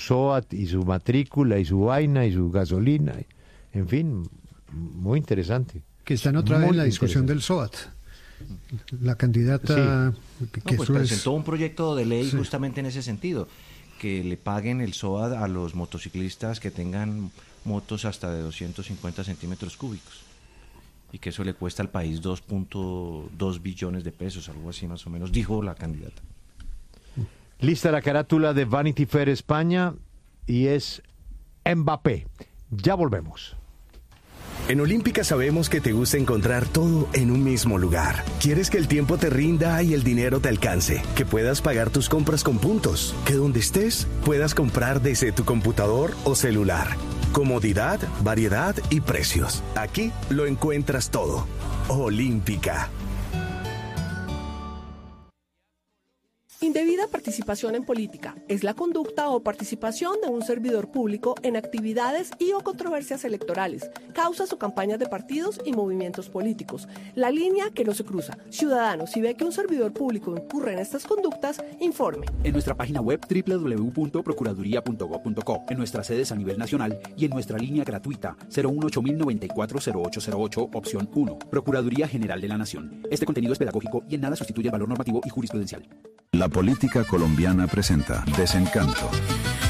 SOAT y su matrícula y su vaina y su gasolina. En fin, muy interesante. Que están otra vez en la discusión del SOAT. La candidata que presentó un proyecto de ley justamente en ese sentido, que le paguen el SOAT a los motociclistas que tengan motos hasta de 250 centímetros cúbicos, y que eso le cuesta al país 2.2 billones de pesos, algo así más o menos, dijo la candidata. Lista la carátula de Vanity Fair España y es Mbappé. Ya volvemos. En Olímpica sabemos que te gusta encontrar todo en un mismo lugar. Quieres que el tiempo te rinda y el dinero te alcance, que puedas pagar tus compras con puntos, que donde estés puedas comprar desde tu computador o celular. Comodidad, variedad y precios. Aquí lo encuentras todo. Olímpica. Indebida participación en política es la conducta o participación de un servidor público en actividades y o controversias electorales, causas o campañas de partidos y movimientos políticos. La línea que no se cruza. Ciudadano, si ve que un servidor público incurre en estas conductas, informe. En nuestra página web www.procuraduría.gov.co, en nuestras sedes a nivel nacional y en nuestra línea gratuita 018-094-0808, opción 1. Procuraduría General de la Nación. Este contenido es pedagógico y en nada sustituye el valor normativo y jurisprudencial. La política colombiana presenta Desencanto.